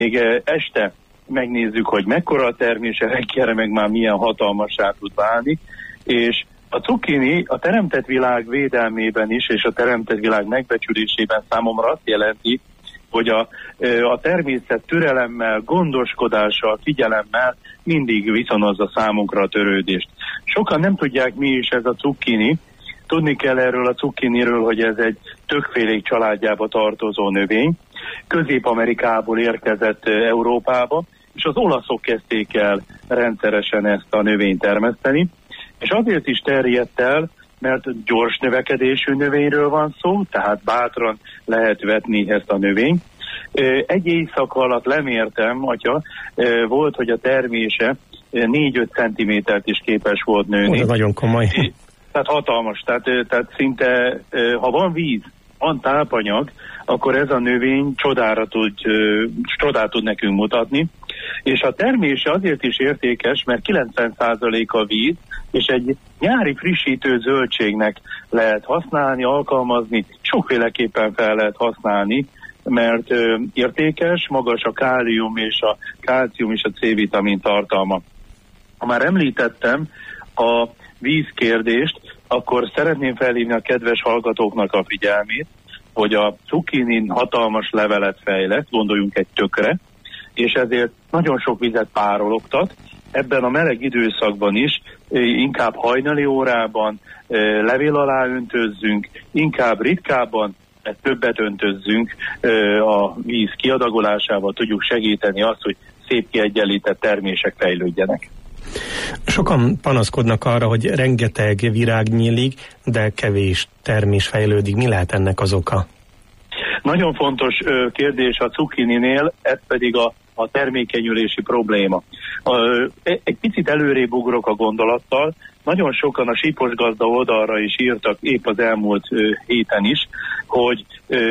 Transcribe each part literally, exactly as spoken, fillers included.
még este megnézzük, hogy mekkora a termése, reggelre meg már milyen hatalmassá tud válni, és a cukkini a teremtett világ védelmében is, és a teremtett világ megbecsülésében számomra azt jelenti, hogy a, a természet türelemmel, gondoskodással, figyelemmel mindig viszonozza számunkra a törődést. Sokan nem tudják, mi is ez a cukkini. Tudni kell erről a cukkiniről, hogy ez egy többfélék családjába tartozó növény. Közép-Amerikából érkezett Európába, és az olaszok kezdték el rendszeresen ezt a növényt termeszteni. És azért is terjedt el, mert gyors növekedésű növényről van szó, tehát bátran lehet vetni ezt a növényt. Egy éjszaka alatt lemértem, atya, volt, hogy a termése négy-öt centimétert is képes volt nőni. Ez nagyon komoly. Tehát hatalmas, tehát, tehát szinte, ha van víz, van tápanyag, akkor ez a növény csodára tud, csodát tud nekünk mutatni. És a termése azért is értékes, mert kilencven százaléka víz, és egy nyári frissítő zöldségnek lehet használni, alkalmazni, sokféleképpen fel lehet használni, mert ö, értékes, magas a kálium és a kálcium és a C-vitamin tartalma. Ha már említettem a vízkérdést, akkor szeretném felhívni a kedves hallgatóknak a figyelmét, hogy a cukkinin hatalmas levelet fejlett, gondoljunk egy tökre, és ezért nagyon sok vizet párologtat. Ebben a meleg időszakban is inkább hajnali órában levél alá öntözzünk, inkább ritkábban, de többet öntözzünk a víz kiadagolásával, tudjuk segíteni azt, hogy szép kiegyenlített termések fejlődjenek. Sokan panaszkodnak arra, hogy rengeteg virág nyílik, de kevés termés fejlődik. Mi lehet ennek az oka? Nagyon fontos kérdés a cukkininél, ez pedig a, a termékenyülési probléma. Egy picit előrébb ugrok a gondolattal, nagyon sokan a Sípos Gazda oldalra is írtak, épp az elmúlt héten is, hogy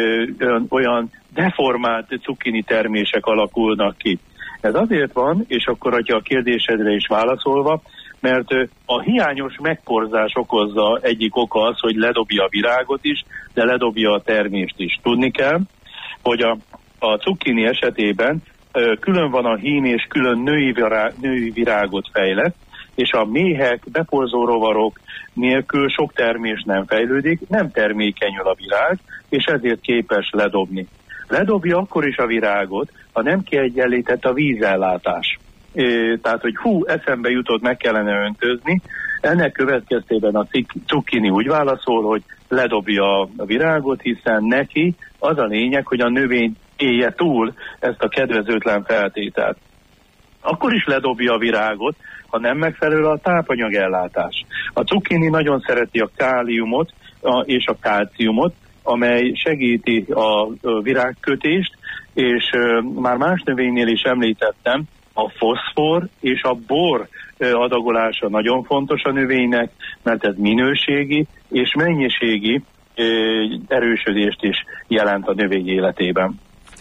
olyan deformált cukkini termések alakulnak ki. Ez azért van, és akkor, hogyha a kérdésedre is válaszolva, mert a hiányos megporzás okozza, egyik oka az, hogy ledobja a virágot is, de ledobja a termést is. Tudni kell, hogy a, a cukkini esetében külön van a hím, és külön női, virág, női virágot fejlett, és a méhek, beporzó rovarok nélkül sok termés nem fejlődik, nem termékenyül a virág, és ezért képes ledobni. Ledobja akkor is a virágot, ha nem kiegyenlített a vízellátás. É, tehát, hogy hú, eszembe jutott, meg kellene öntözni. Ennek következtében a cukkini úgy válaszol, hogy ledobja a virágot, hiszen neki az a lényeg, hogy a növény élje túl ezt a kedvezőtlen feltételt. Akkor is ledobja a virágot, ha nem megfelelő a tápanyagellátás. A cukkini nagyon szereti a káliumot a, és a kálciumot, amely segíti a virágkötést, és uh, már más növénynél is említettem, a foszfor és a bor uh, adagolása nagyon fontos a növénynek, mert ez minőségi és mennyiségi uh, erősödést is jelent a növény életében.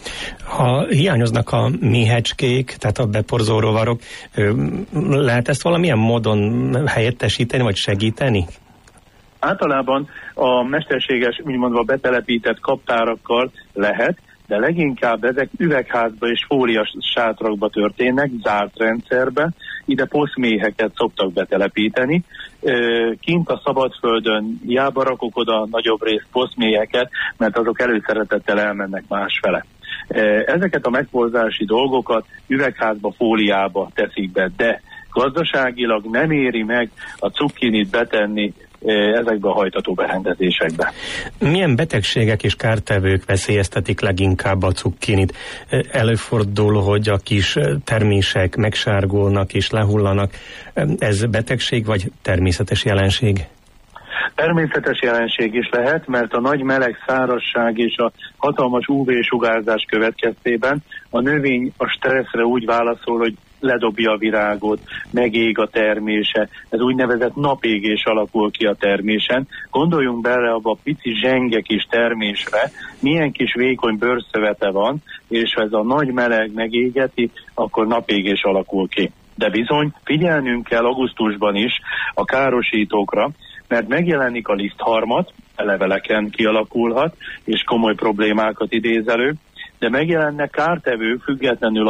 Ha hiányoznak a méhecskék, tehát a beporzó rovarok, lehet ezt valamilyen módon helyettesíteni, vagy segíteni? Általában a mesterséges, úgy mondva betelepített kaptárakkal lehet, de leginkább ezek üvegházba és fóliás sátrakba történnek, zárt rendszerbe, ide poszméheket szoktak betelepíteni. Kint a szabadföldön hiába rakok oda nagyobb részt poszméheket, mert azok előszeretettel elmennek másfele. Ezeket a megporzási dolgokat üvegházba, fóliába teszik be, de gazdaságilag nem éri meg a cukkinit betenni ezekbe a hajtató berendezésekbe. Milyen betegségek és kártevők veszélyeztetik leginkább a cukkinit? Előfordul, hogy a kis termések megsárgulnak és lehullanak. Ez betegség vagy természetes jelenség? Természetes jelenség is lehet, mert a nagy meleg, szárazság és a hatalmas ú vé-sugárzás következtében a növény a stresszre úgy válaszol, hogy ledobja a virágot, megég a termése, ez úgynevezett napégés alakul ki a termésen. Gondoljunk bele abba a pici zsenge kis termésre, milyen kis vékony bőrszövete van, és ha ez a nagy meleg megégeti, akkor napégés alakul ki. De bizony figyelnünk kell augusztusban is a károsítókra, mert megjelenik a lisztharmat, a leveleken kialakulhat, és komoly problémákat idéz elő. de megjelennek kártevők függetlenül